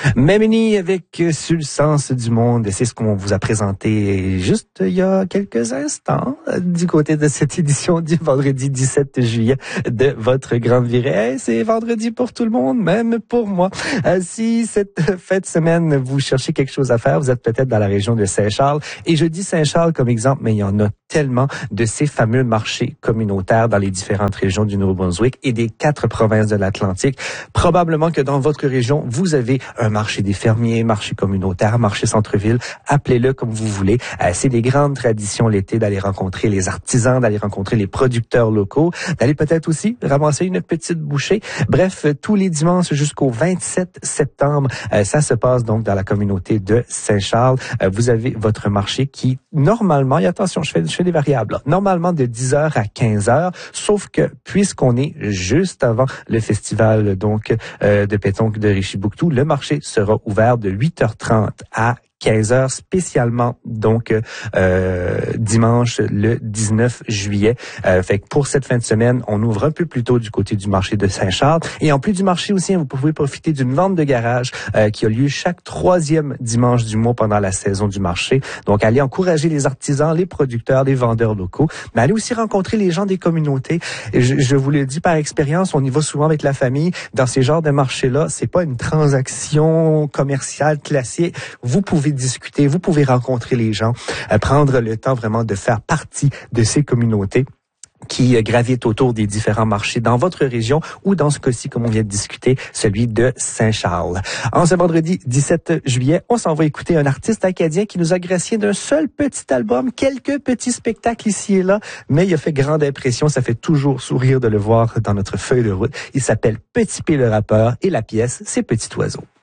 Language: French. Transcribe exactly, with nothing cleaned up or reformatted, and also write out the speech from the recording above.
Memini avec euh, Sur le sens du monde, c'est ce qu'on vous a présenté juste il y a quelques instants euh, du côté de cette édition du vendredi dix-sept juillet de votre Grande Virée. C'est vendredi pour tout le monde, même pour moi. Euh, si cette fin de semaine, vous cherchez quelque chose à faire, vous êtes peut-être dans la région de Saint-Charles, et je dis Saint-Charles comme exemple, mais il y en a tellement de ces fameux marchés communautaires dans les différentes régions du Nouveau-Brunswick et des quatre provinces de l'Atlantique. Probablement que dans votre région, vous avez un marché des fermiers, marché communautaire, marché centre-ville, appelez-le comme vous voulez. Euh, c'est des grandes traditions l'été d'aller rencontrer les artisans, d'aller rencontrer les producteurs locaux, d'aller peut-être aussi ramasser une petite bouchée. Bref, tous les dimanches jusqu'au vingt-sept septembre, euh, ça se passe donc dans la communauté de Saint-Charles. Euh, vous avez votre marché qui, normalement, et attention, je fais, je fais des variables, là, normalement de dix heures à quinze heures, sauf que puisqu'on est juste avant le festival donc euh, de pétanque de Richibouctou, le marché sera ouvert de huit heures trente à quinze heures spécialement donc euh, dimanche le dix-neuf juillet. Euh, fait que pour cette fin de semaine, on ouvre un peu plus tôt du côté du marché de Saint-Charles. Et en plus du marché aussi, vous pouvez profiter d'une vente de garage euh, qui a lieu chaque troisième dimanche du mois pendant la saison du marché. Donc, allez encourager les artisans, les producteurs, les vendeurs locaux, mais allez aussi rencontrer les gens des communautés. Et je, je vous le dis par expérience, on y va souvent avec la famille. Dans ces genres de marchés-là, c'est pas une transaction commerciale classique. Vous pouvez discuter, vous pouvez rencontrer les gens, euh, prendre le temps vraiment de faire partie de ces communautés qui gravitent autour des différents marchés dans votre région ou dans ce cas-ci, comme on vient de discuter, celui de Saint-Charles. En ce vendredi dix-sept juillet, on s'en va écouter un artiste acadien qui nous a gracié d'un seul petit album, quelques petits spectacles ici et là, mais il a fait grande impression, ça fait toujours sourire de le voir dans notre feuille de route. Il s'appelle Petit P le rappeur et la pièce, c'est Petit Oiseau.